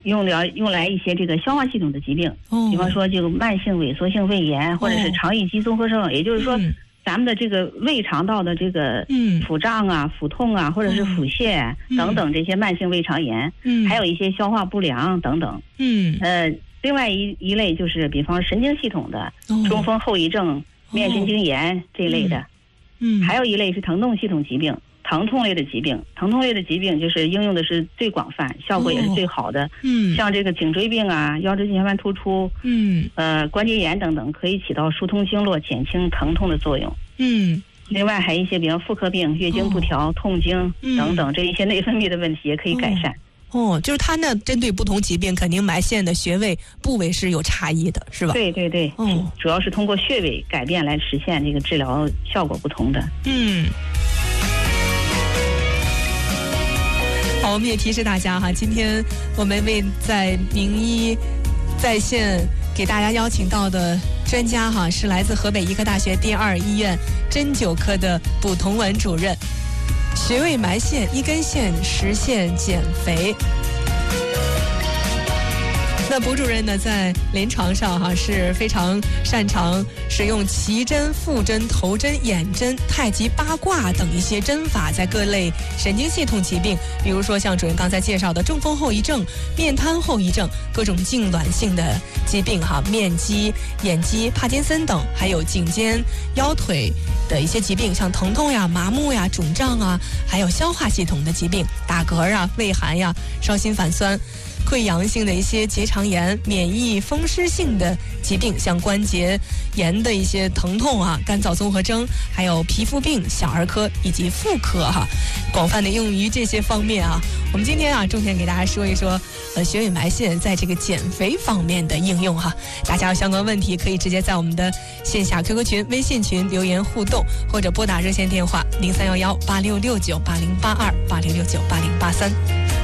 用来一些这个消化系统的疾病，比方说这个慢性萎缩性胃炎，或者是肠易激综合症，也就是说咱们的这个胃肠道的这个腹胀啊、腹痛啊，或者是腹泻等等这些慢性胃肠炎，还有一些消化不良等等。另外一类就是比方神经系统的中风后遗症、面神经炎这一类的。还有一类是疼痛系统疾病。疼痛类的疾病，就是应用的是最广泛，效果也是最好的。像这个颈椎病啊、腰椎间盘突出，关节炎等等，可以起到疏通经络、减轻疼痛的作用。另外还有一些，比如妇科病、月经不调、痛经等等，这一些内分泌的问题也可以改善。 就是它呢，针对不同疾病，肯定埋线的穴位部位是有差异的，是吧？ 对。主要是通过穴位改变来实现这个治疗效果不同的。 好，我们也提示大家哈，今天我们为在名医在线给大家邀请到的专家哈，是来自河北医科大学第2医院针灸科的卜同文主任。穴位埋线，一根线实现减肥。那卜主任呢，在临床上哈是非常擅长使用奇针、复针、头针、眼针、太极八卦等一些针法，在各类神经系统疾病，比如说像主任刚才介绍的中风后遗症、面瘫后遗症、各种痉挛性的疾病哈，面肌、眼肌、帕金森等，还有颈肩、腰腿的一些疾病，像疼痛呀、麻木呀、肿胀啊，还有消化系统的疾病，打嗝啊、胃寒呀、烧心反酸。溃疡性的一些结肠炎、免疫风湿性的疾病，像关节炎的一些疼痛啊、干燥综合征，还有皮肤病、小儿科以及妇科哈，广泛的用于这些方面啊。我们今天啊，重点给大家说一说穴位埋线在这个减肥方面的应用哈。大家有相关问题可以直接在我们的线下 QQ 群、微信群留言互动，或者拨打热线电话03118669808286698083。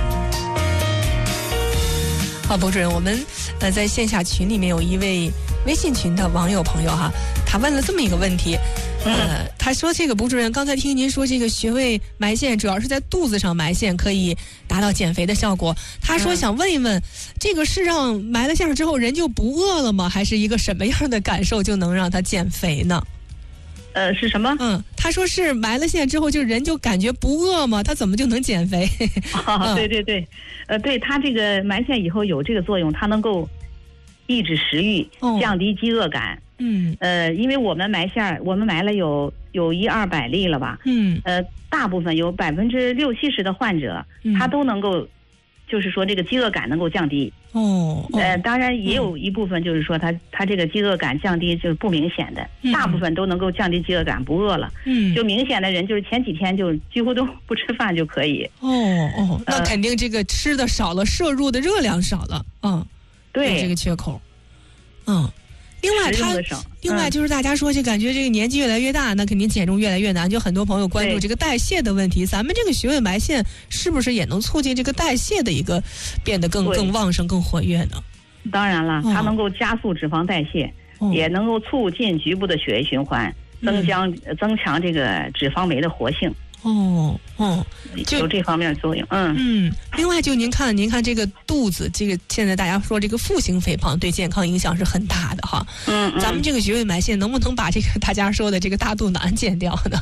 好，卜主任，我们在线下群里面有一位微信群的网友朋友哈，他问了这么一个问题，他说这个卜主任，刚才听您说这个穴位埋线主要是在肚子上埋线可以达到减肥的效果，他说想问一问，这个是让埋了线之后人就不饿了吗？还是一个什么样的感受就能让他减肥呢？ 是什么？ 他说是埋了线之后就人就感觉不饿吗？他怎么就能减肥？ 对，对，他这个埋线以后有这个作用，它能够抑制食欲，降低饥饿感。因为我们埋线，我们埋了有100-200例了吧？大部分有60-70%的患者，他都能够，就是说这个饥饿感能够降低。当然也有一部分就是说他这个饥饿感降低就是不明显的，大部分都能够降低饥饿感，不饿了。就明显的人就是前几天就几乎都不吃饭就可以。 那肯定这个吃的少了，摄入的热量少了。 对， 有这个缺口。另外就是大家说就感觉这个年纪越来越大，那肯定减重越来越难，就很多朋友关注这个代谢的问题。咱们这个穴位埋线是不是也能促进这个代谢的一个变得更旺盛、更活跃呢？ 当然了，它能够加速脂肪代谢，也能够促进局部的血液循环，增强这个脂肪酶的活性。有这方面作用。 另外就您看这个肚子，这个现在大家说这个腹型肥胖对健康影响是很大的哈。咱们这个穴位埋线能不能把这个大家说的这个大肚腩减掉呢？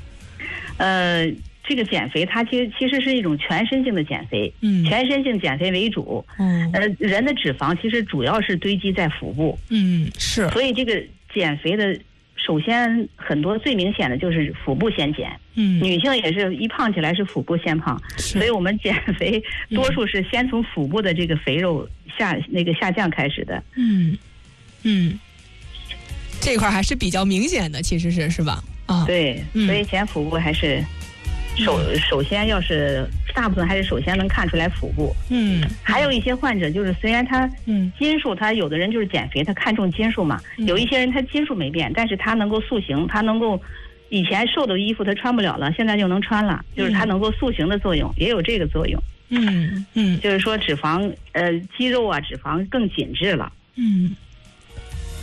这个减肥它其实是一种全身性的减肥，全身性减肥为主。人的脂肪其实主要是堆积在腹部。 是。所以这个减肥的首先很多最明显的就是腹部先减。女性也是一胖起来是腹部先胖，所以我们减肥多数是先从腹部的这个肥肉下降开始的。 这块还是比较明显的，其实是吧？ 对，所以减腹部还是首先要是大部分还是首先能看出来腹部。还有一些患者就是虽然他斤数，他有的人就是减肥他看重斤数嘛，有一些人他斤数没变，但是他能够塑形，他能够以前瘦的衣服他穿不了了，现在就能穿了，就是他能够塑形的作用，也有这个作用。就是说脂肪肌肉啊脂肪更紧致了。